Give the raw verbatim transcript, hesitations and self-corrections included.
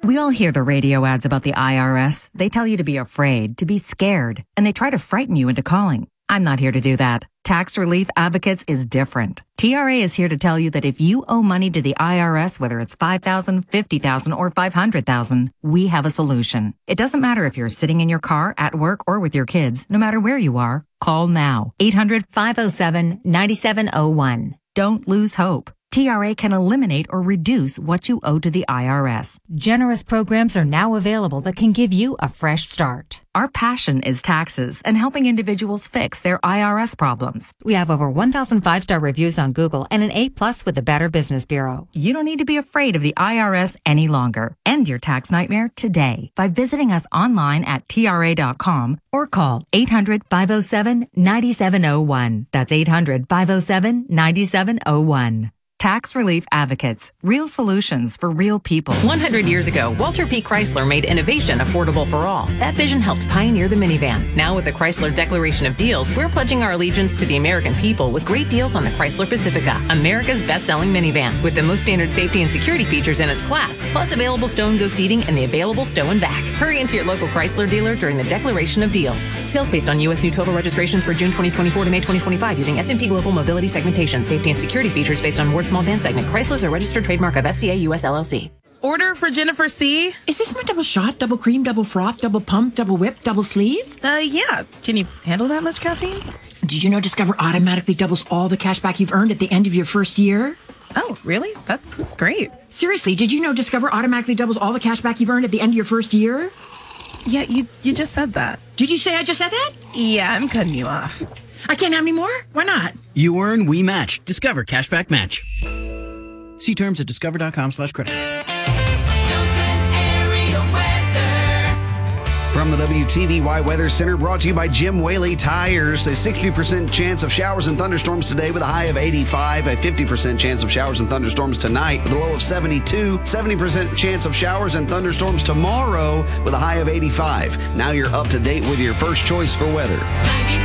We all hear the radio ads about the I R S. They tell you to be afraid, to be scared, and they try to frighten you into calling. I'm not here to do that. Tax Relief Advocates is different. T R A is here to tell you that if you owe money to the I R S, whether it's five thousand dollars, fifty thousand dollars, or five hundred thousand dollars, we have a solution. It doesn't matter if you're sitting in your car, at work, or with your kids. No matter where you are, call now. eight hundred, five oh seven, nine seven oh one. Don't lose hope. T R A can eliminate or reduce what you owe to the I R S. Generous programs are now available that can give you a fresh start. Our passion is taxes and helping individuals fix their I R S problems. We have over one thousand five-star reviews on Google and an A plus with the Better Business Bureau. You don't need to be afraid of the I R S any longer. End your tax nightmare today by visiting us online at T R A dot com or call eight hundred, five oh seven, nine seven oh one. That's eight hundred, five oh seven, nine seven oh one. Tax Relief Advocates. Real solutions for real people. one hundred years ago, Walter P. Chrysler made innovation affordable for all. That vision helped pioneer the minivan. Now with the Chrysler Declaration of Deals, we're pledging our allegiance to the American people with great deals on the Chrysler Pacifica, America's best-selling minivan, with the most standard safety and security features in its class, plus available stow-and-go seating and the available stow and back. Hurry into your local Chrysler dealer during the Declaration of Deals. Sales based on U S new total registrations for June twenty twenty-four to May twenty twenty-five using S and P Global Mobility Segmentation. Safety and security features based on Ward Small Van segment. Chrysler's a registered trademark of F C A U S L L C. Order for Jennifer C. Is this my double shot, double cream, double froth, double pump, double whip, double sleeve? Uh, yeah. Can you handle that much caffeine? Did you know Discover automatically doubles all the cash back you've earned at the end of your first year? Oh, really? That's great. Seriously, did you know Discover automatically doubles all the cash back you've earned at the end of your first year? Yeah, you, you just said that. Did you say I just said that? Yeah, I'm cutting you off. I can't have any more? Why not? You earn, we match. Discover Cashback Match. See terms at discover.com slash credit card. From the W T V Y Weather Center, brought to you by Jim Whaley Tires. A sixty percent chance of showers and thunderstorms today with a high of eighty-five. A fifty percent chance of showers and thunderstorms tonight with a low of seventy-two. seventy percent chance of showers and thunderstorms tomorrow with a high of eighty-five. Now you're up to date with your first choice for weather.